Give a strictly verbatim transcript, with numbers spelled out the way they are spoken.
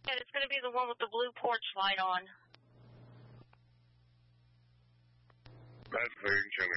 Yeah, it's going to be the one with the blue porch light on. That's very Jimmy.